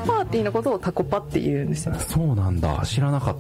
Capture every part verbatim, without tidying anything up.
パーティーのことをタコパって言うんですよ。 そうなんだ、知らなかった。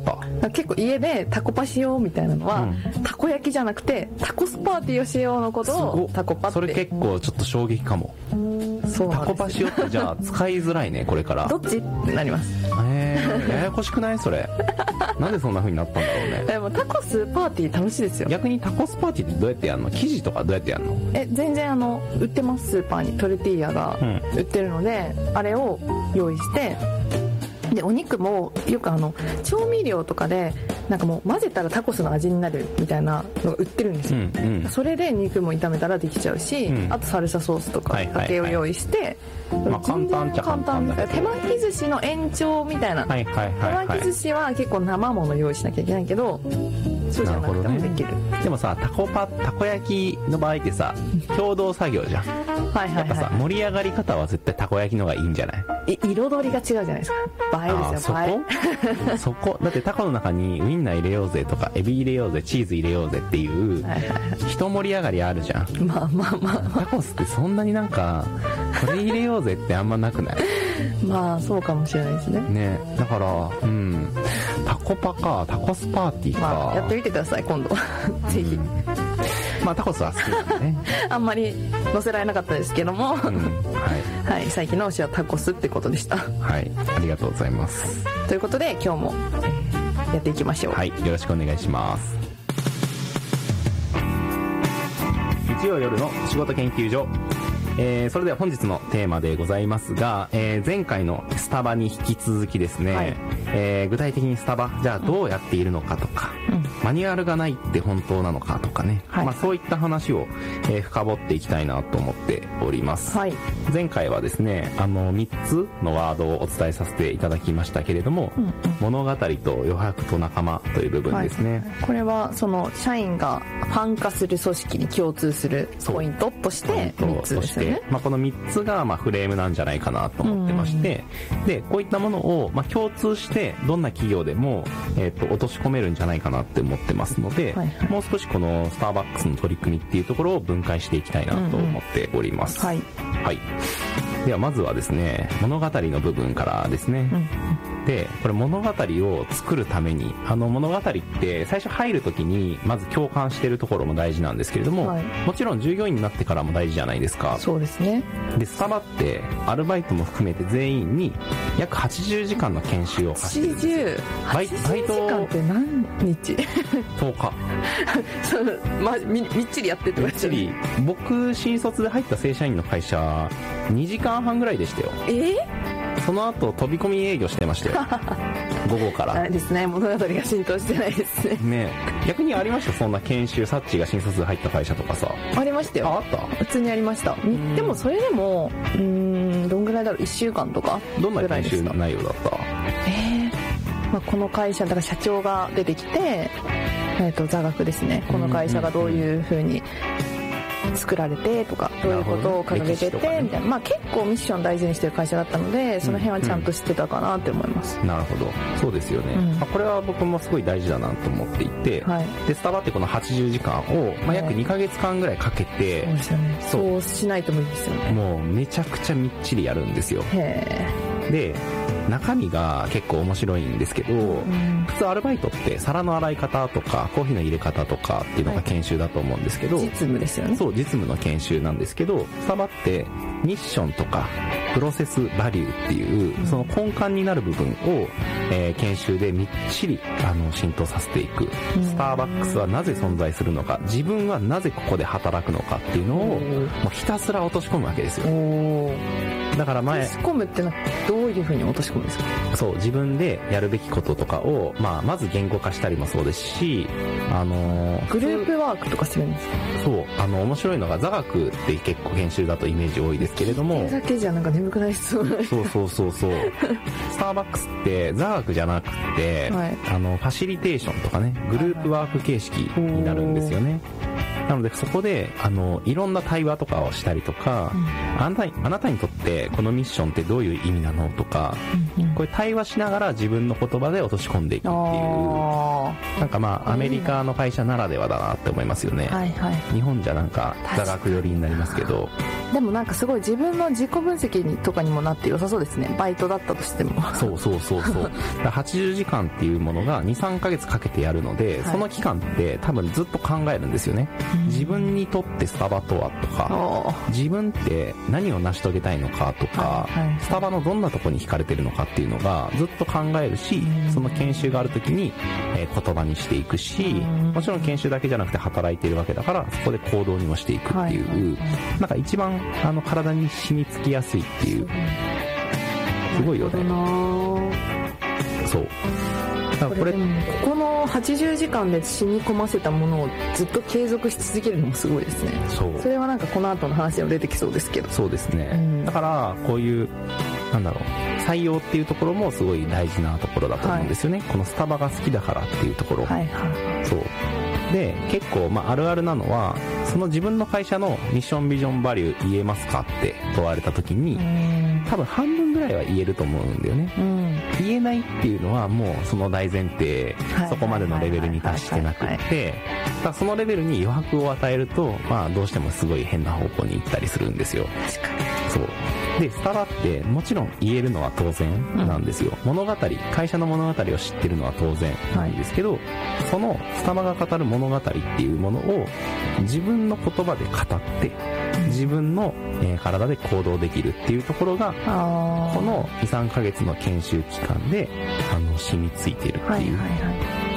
結構家でタコパしようみたいなのは、うん、たこ焼きじゃなくてタコスパーティーをしようのことをタコパって。 それ結構ちょっと衝撃かも。 そうなんです。 タコパしようってじゃあ使いづらいねこれから。 どっちってなります。 えー、ややこしくないそれ。なんでそんな風になったんだろうね。 でもタコスパーティー楽しいですよ。 逆にタコスパーティーってどうやってやるの？生地とかどうやってやるの？ え全然あの売ってます。スーパーにトルティーヤが売ってるので、うん、あれを用意して、でお肉もよくあの調味料とかでなんかもう混ぜたらタコスの味になるみたいなのが売ってるんですよ、うんうん、それで肉も炒めたらできちゃうし、うん、あとサルサソースとかだけを用意して、はいはいはい、 まあ、簡単っちゃ簡単だけど手巻き寿司の延長みたいな、はいはいはいはい、手巻き寿司は結構生もの用意しなきゃいけないけど、そうじゃなくてもできる。 でもさ、タコパたこ焼きの場合ってさ共同作業じゃん。はいはいはい、やっぱさ盛り上がり方は絶対たこ焼きの方がいいんじゃない？ い彩りが違うじゃないですか。映えですよ。映え。そこだってタコの中にウインナー入れようぜとかエビ入れようぜチーズ入れようぜっていう一盛り上がりあるじゃん。 まあまあまあ、まあ、 タコスってそんなになんかこれ入れようぜってあんまなくない？ まあそうかもしれないですね。 ね、だからうんタコパかタコスパーティーか、 まあ、やってみてください今度ぜひ。 まあタコスは好きなんでね。あんまり載せられなかったですけども、うん、はい、はい、最近の推しはタコスってことでした。 はい、ありがとうございます。 ということで今日もやっていきましょう。 はい、よろしくお願いします。日曜夜の仕事研究所。えー、それでは本日のテーマでございますが、えー、前回のスタバに引き続きですね、はい、えー、具体的にスタバじゃあどうやっているのかとか、うん、マニュアルがないって本当なのかとかね、はい、まあ、そういった話を、えー、深掘っていきたいなと思っております、はい、前回はですねあのみっつのワードをお伝えさせていただきましたけれども、うんうん、物語と余白と仲間という部分ですね、 はい、これはその社員が参加する組織に共通するポイントとしてみっつですね。 まあ、このみっつがまあフレームなんじゃないかなと思ってまして、うんうん、でこういったものをまあ共通してどんな企業でも、えー、と落とし込めるんじゃないかなって思ってますので、はいはい、もう少しこのスターバックスの取り組みっていうところを分解していきたいなと思っております、うんうん、はい、はい、ではまずはですね物語の部分からですね、うんうん、でこれ物語を作るためにあの物語って最初入るときにまず共感してるところも大事なんですけれども、はい、もちろん従業員になってからも大事じゃないですか。 そうですね。 でスタバってアルバイトも含めて全員に約はちじゅうじかんの研修を課してるんですよ。 はちじゅう、バイトはちじゅうじかんって何日？ とおかそう、ま、み, みっちりやってってみっちり。僕新卒で入った正社員の会社にじかんはんぐらいでしたよ。 えーその後飛び込み営業してましたよ午後から。 あれですね、物語が浸透してないですね。 ね、逆にありました？そんな研修、サッチが新卒で入った会社とかさ。 ありましたよ。 あ、あった？ 普通にありました。でもそれでもうーんどんぐらいだろう、いっしゅうかんとかどんな研修内容だった？ えーまあ、この会社だから社長が出てきて、えー、と座学ですね、この会社がどういう風に作られてとかどういうことを掲げてて、ね、みたいな、まあ、結構ミッション大事にしてる会社だったのでその辺はちゃんと知ってたかなって思います、 うんうん、なるほど、そうですよね、うん、まあ、これは僕もすごい大事だなと思っていて、はい、でスタバってこのはちじゅうじかんを、まあ、約にかげつかんぐらいかけて、 そうですよね、そうしないと無理ですよね。 もうめちゃくちゃみっちりやるんですよ。 へー。 で中身が結構面白いんですけど、うん、普通アルバイトって皿の洗い方とかコーヒーの入れ方とかっていうのが研修だと思うんですけど、 はい、実務ですよね。 そう、実務の研修なんですけど、スタバってミッションとかプロセスバリューっていう、うん、その根幹になる部分を、えー、研修でみっちりあの浸透させていく、うん、スターバックスはなぜ存在するのか、自分はなぜここで働くのかっていうのを、もうひたすら落とし込むわけですよ。だから前落とし込むってのはどういう風に落とし込むんですか？ そう、自分でやるべきこととかを、まあ、まず言語化したりもそうですし、あのー、 グループワークとかするんですか？ そう、あの面白いのが座学って結構研修だとイメージ多いですけれども、 それだけじゃなんか眠くない質問。 そうそうそうそうスターバックスって座学じゃなくて、はい、あのファシリテーションとかね、グループワーク形式になるんですよね。 なのでそこであのいろんな対話とかをしたりとか、うん、あなたに、あなたにとってこのミッションってどういう意味なのとか、うんうん、こういう対話しながら自分の言葉で落とし込んでいくっていう、なんかまあアメリカの会社ならではだなって思いますよね、はいはい、日本じゃなんか座学寄りになりますけど、 でもなんかすごい自分の自己分析にとかにもなって良さそうですね、バイトだったとしても。 そうそうそうそうはちじゅうじかんっていうものが にさんかげつかけてやるので、はい、その期間って多分ずっと考えるんですよね、うん、自分にとってスタバとはとか、自分って何を成し遂げたいのかとか、はいはい、スタバのどんなとこに惹かれてるのかっていうのがずっと考えるし、うん、その研修がある時に、えー、言葉にしていくし、うん、もちろん研修だけじゃなくて働いているわけだからそこで行動にもしていくっていう、はいはいはい、なんか一番あの体に染み付きやすいっていう、すごいよね。そうだからこれ、 これここのはちじゅうじかんで染み込ませたものをずっと継続し続けるのもすごいですね。そう、それはなんかこの後の話でも出てきそうですけど。 そうですね、うん、だからこういうなんだろう、採用っていうところもすごい大事なところだと思うんですよね、はい、このスタバが好きだからっていうところ、はいはい、そうで結構、まあ、あるあるなのは、その自分の会社のミッションビジョンバリュー言えますかって問われた時に、多分半分ぐらいは言えると思うんだよね、うん、言えないっていうのはもうその大前提、そこまでのレベルに達してなくってそのレベルに余白を与えると、まあ、どうしてもすごい変な方向に行ったりするんですよ。確かにそうで、スタバってもちろん言えるのは当然なんですよ、うん、物語、会社の物語を知ってるのは当然なんですけど、はい、そのスタバが語る物語っていうものを自分の言葉で語って自分の、えー、体で行動できるっていうところがこの にさんかげつの研修期間であの染みついてるっていう、はいはいはい、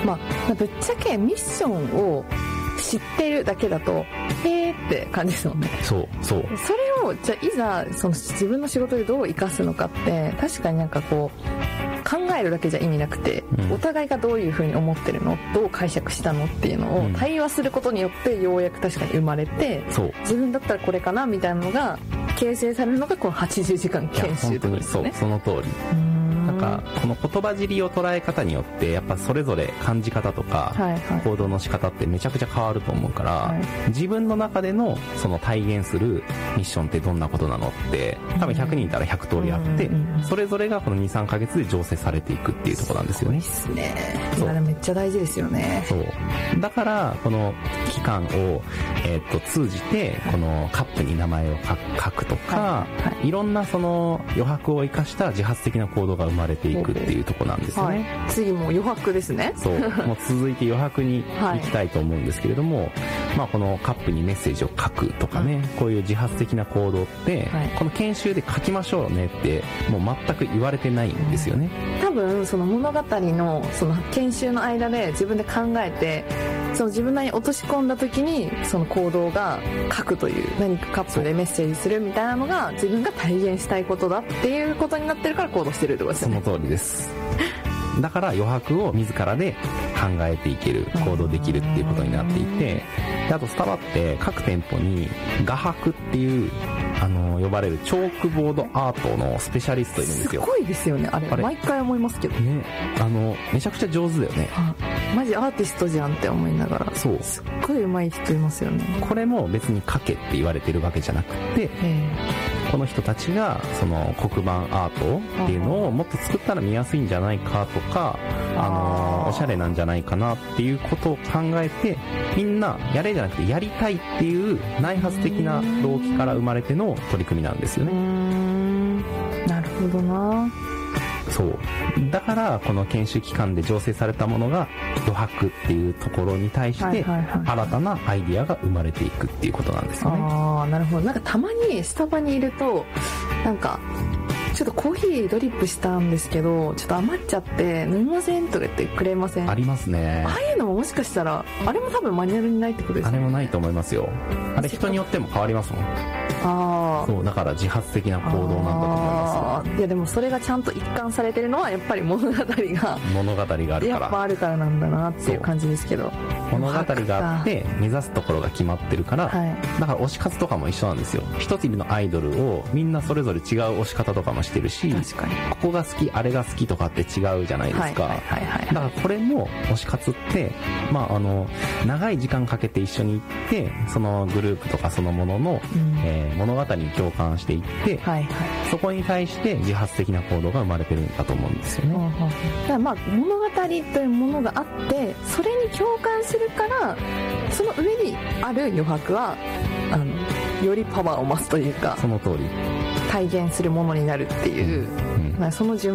まあ、ぶっちゃけミッションを知ってるだけだとへーって感じですもんね。 そうそう、 それをじゃあいざその自分の仕事でどう生かすのかって確かになんかこう考えるだけじゃ意味なくて、うん、お互いがどういう風に思ってるの、どう解釈したのっていうのを対話することによってようやく確かに生まれて、うん、自分だったらこれかなみたいなのが形成されるのがこのはちじゅうじかん研修とかですね。 そう、その通り。なんかこの言葉尻を捉え方によってやっぱそれぞれ感じ方とか行動の仕方ってめちゃくちゃ変わると思うから、はい、自分の中でのその体現するミッションってどんなことなのって多分ひゃくにんいたらひゃく通りあって、それぞれがこの にさんかげつで醸成されていくっていうところなんですよね。 そうですね。それめっちゃ大事ですよね。 そうだからこの期間を、えー、っと通じてこのカップに名前を書くとか、はいはい、いろんなその余白を生かした自発的な行動が生まれていくっていうところなんですよね、 はい、次も余白ですね。 そうもう続いて余白に行きたいと思うんですけれども、はい、まあ、このカップにメッセージを書くとかね、うん、こういう自発的な行動って、はい、この研修で書きましょうねってもう全く言われてないんですよね、 うん、多分その物語のその研修の間で自分で考えてその自分なりに落とし込んだ時にその行動が書くという、何かカップでメッセージするみたいなのが自分が体現したいことだっていうことになってるから行動してるってことですよね。 その通りです。だから余白を自らで考えていける、行動できるっていうことになっていて、であとスタバって各店舗に画伯っていうあの呼ばれるチョークボードアートのスペシャリストいるんですよ。 すごいですよねあれ。あれ毎回思いますけどね。 あのめちゃくちゃ上手だよね。 マジアーティストじゃんって思いながら。 そうすっごい上手い人いますよね。 これも別に書けって言われてるわけじゃなくて、この人たちがその黒板アートっていうのをもっと作ったら見やすいんじゃないかとか、あのおしゃれなんじゃないかなっていうことを考えて、みんなやれじゃなくてやりたいっていう内発的な動機から生まれての取り組みなんですよね。 うーん、なるほどな。 そうだからこの研修期間で醸成されたものが余白っていうところに対して新たなアイディアが生まれていくっていうことなんですよね。 ああ、なるほど。なんかたまにスタバにいるとなんかちょっとコーヒードリップしたんですけどちょっと余っちゃって飲みませんとか言ってくれません？ ありますね。 ああいうのももしかしたらあれも多分マニュアルにないってことですね。 あれもないと思いますよ。あれ人によっても変わりますもん。 あか。 そうだから自発的な行動なんだと思いますよ。 いやでもそれがちゃんと一貫されてるのはやっぱり物語が物語があるからやっぱあるからなんだなっていう感じですけど、 物語があって目指すところが決まってるから、はい、だから推し活とかも一緒なんですよ。一つのアイドルをみんなそれぞれ違う推し方とかもしてるし、 確かにここが好きあれが好きとかって違うじゃないですか。だからこれも推し活ってまああの長い時間かけて一緒に行ってそのグループとかそのものの、うんえー、物語に共感していって、はいはい、そこに対して自発的な行動が生まれてるんだと思うんですよね。 だからまあ物語というものがあってそれに共感するからその上にある余白はあのよりパワーを増すというかその通り体現するものになるっていう、うんうんまあ、その順